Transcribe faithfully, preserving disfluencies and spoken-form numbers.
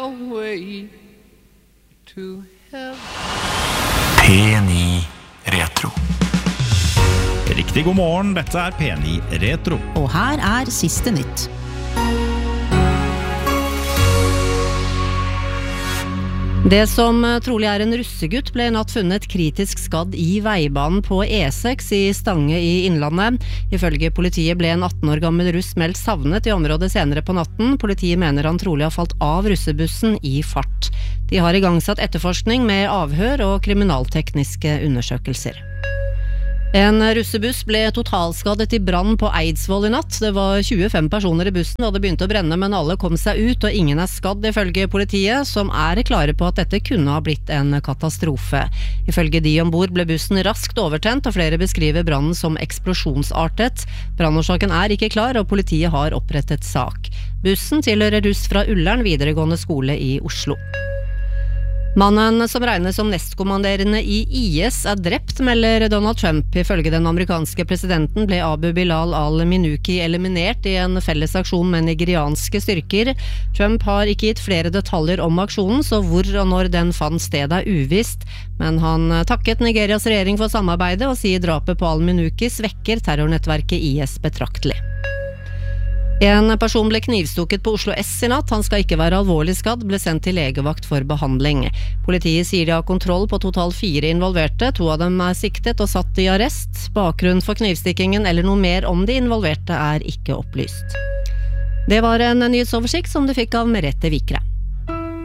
Away to heaven. P ni Retro. Riktig god morgen, dette er P ni Retro. Og her er siste nytt. Det som trolig er en russegutt ble i natt funnet kritisk skadd i veibanen på E seks i Stange i Innlandet. Ifølge politiet ble en atten år gammel russ meldt savnet i området senere på natten. Politiet mener han trolig har falt av russebussen i fart. De har igangsatt etterforskning med avhør og kriminaltekniske undersøkelser. En russebuss ble totalskadet i brann på Eidsvoll i natt. Det var tjuefem personer i bussen og det begynte å brenne, men alle kom seg ut og ingen er skadd ifølge politiet, som er klare på at dette kunne ha blitt en katastrofe. Ifølge de ombord ble bussen raskt overtent, og flere beskriver brannen som eksplosjonsartet. Brannårsaken er ikke klar, og politiet har opprettet sak. Bussen tilhører russ fra Ullern videregående skole i Oslo. Mannen som regnes som nestkommanderende i I S er drept, melder Donald Trump. Ifølge den amerikanske presidenten ble Abu Bilal al-Minuki eliminert i en felles aksjon med nigerianske styrker. Trump har ikke gitt flere detaljer om aksjonen, så hvor og når den fant sted er uvisst. Men han takket Nigerias regjering for samarbeidet og sier drapet på al-Minuki svekker terrornettverket I S betraktelig. En person ble knivstukket på Oslo S i natt. Han skal ikke være alvorlig skadd, ble sendt til legevakt for behandling. Politiet sier de har kontroll på totalt fire involverte. To av dem er siktet og satt i arrest. Bakgrunnen for knivstikkingen eller noe mer om de involverte er ikke opplyst. Det var en nyhetsoversikt som du fikk av Merete Vikre.